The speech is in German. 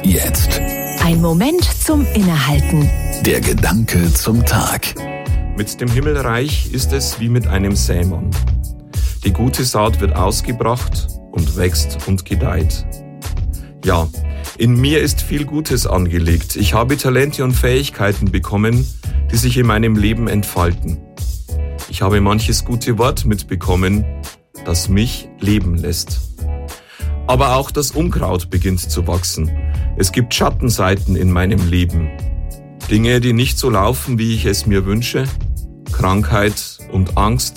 jetzt. Ein Moment zum Innehalten. Der Gedanke zum Tag. Mit dem Himmelreich ist es wie mit einem Sämann. Die gute Saat wird ausgebracht und wächst und gedeiht. Ja, in mir ist viel Gutes angelegt. Ich habe Talente und Fähigkeiten bekommen, die sich in meinem Leben entfalten. Ich habe manches gute Wort mitbekommen, das mich leben lässt. Aber auch das Unkraut beginnt zu wachsen. Es gibt Schattenseiten in meinem Leben. Dinge, die nicht so laufen, wie ich es mir wünsche. Krankheit und Angst